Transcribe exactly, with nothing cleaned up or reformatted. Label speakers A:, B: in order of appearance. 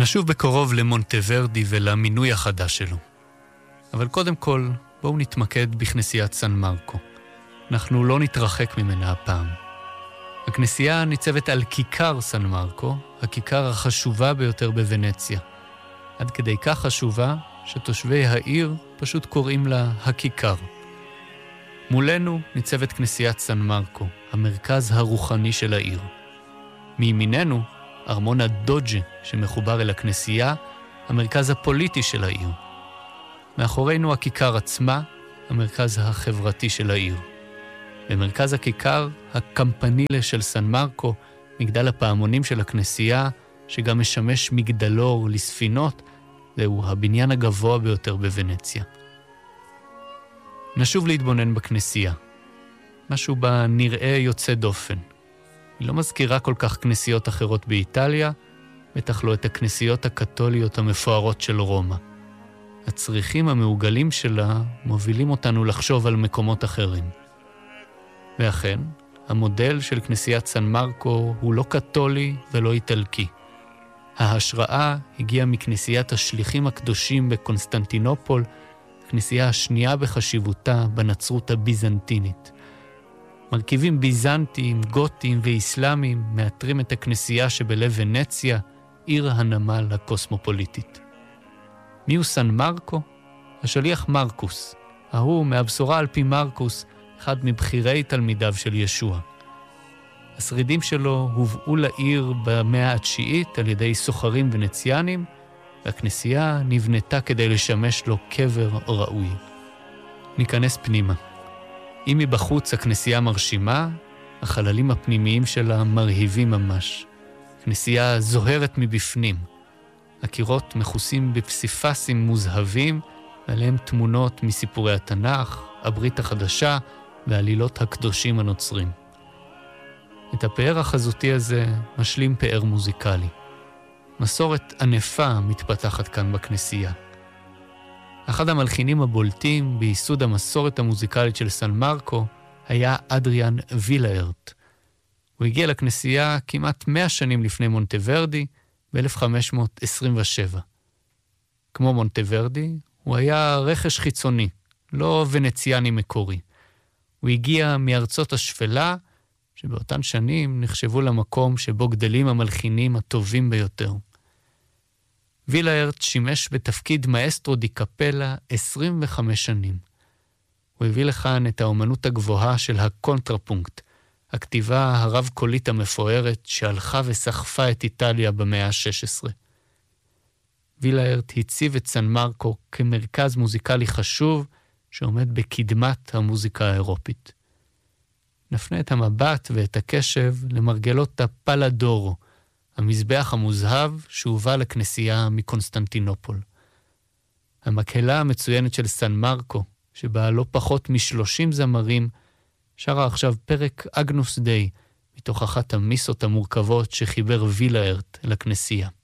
A: נשוב בקרוב למונטוורדי ולמינוי החדש שלו. אבל קודם כל, בואו נתמקד בכנסיית סן מרקו. אנחנו לא נתרחק ממנה הפעם. הכנסייה ניצבת על כיכר סן מרקו, הכיכר החשובה ביותר בוונציה. עד כדי כך חשובה שתושבי העיר פשוט קוראים לה הכיכר. מולנו ניצבת כנסיית סן מרקו, המרכז הרוחני של העיר. מימיננו, ארמון הדוג'ה שמחובר אל הכנסייה, המרכז הפוליטי של העיר. מאחורינו הכיכר עצמה, המרכז החברתי של העיר. במרכז הכיכר, הקמפנילה של סן מרקו, מגדל הפעמונים של הכנסייה, שגם משמש מגדלור לספינות, זהו הבניין הגבוה ביותר בוונציה. נשוב להתבונן בכנסייה. משהו בה נראה יוצא דופן. היא לא מזכירה כל כך כנסיות אחרות באיטליה, בטח לא את הכנסיות הקתוליות המפוארות של רומא. הצריכים המעוגלים שלה מובילים אותנו לחשוב על מקומות אחרים. ואכן, המודל של כנסיית סן מרקו הוא לא קתולי ולא איטלקי. ההשראה הגיעה מכנסיית השליחים הקדושים בקונסטנטינופול, הכנסייה השנייה בחשיבותה בנצרות הביזנטינית. מרכיבים ביזנטיים, גותיים ואיסלאמיים מאתרים את הכנסייה שבלב ונציה, עיר הנמל הקוסמופוליטית. מיהו סן מרקו? השליח מרקוס, ההוא מהבשורה על פי מרקוס, אחד מבחירי תלמידיו של ישוע. השרידים שלו הובאו לעיר במאה התשיעית על ידי סוחרים ונציאנים, והכנסייה נבנתה כדי לשמש לו קבר ראוי. ניכנס פנימה. אם מבחוץ הכנסייה מרשימה, החללים הפנימיים שלה מרהיבים ממש. כנסייה זוהרת מבפנים. הקירות מכוסים בפסיפסים מוזהבים, ועליהם תמונות מסיפורי התנ"ך, הברית החדשה ועלילות הקדושים הנוצרים. את הפאר החזותי הזה משלים פאר מוזיקלי. מסורת ענפה מתפתחת כאן בכנסייה. אחד המלחינים הבולטים בייסוד המסורת המוזיקלית של סן מרקו היה אדריאן וילארט. הוא הגיע לכנסייה כמעט מאה שנים לפני מונטוורדי, ב-אלף חמש מאות עשרים ושבע. כמו מונטוורדי, הוא היה רכש חיצוני, לא ונציאני מקורי. הוא הגיע מארצות השפלה, שבאותן שנים נחשבו למקום שבו גדלים המלחינים הטובים ביותר. וילארט שימש בתפקיד מאסטרו די קפלה עשרים וחמש שנים. הוא הביא לכאן את האומנות הגבוהה של הקונטרפונקט, הכתיבה הרב-קולית המפוארת שהלכה וסחפה את איטליה במאה ה-שש עשרה. וילארט הציב את סן מרקו כמרכז מוזיקלי חשוב שעומד בקדמת המוזיקה האירופית. נפנה את המבט ואת הקשב למרגלות הפלדורו, המזבח המוזהב שהובא לכנסייה מקונסטנטינופול. המקהלה המצוינת של סן מרקו, שבה לא פחות משלושים זמרים, שרה עכשיו פרק אגנוס דיי, מתוך אחת המיסות המורכבות שחיבר וילארט לכנסייה.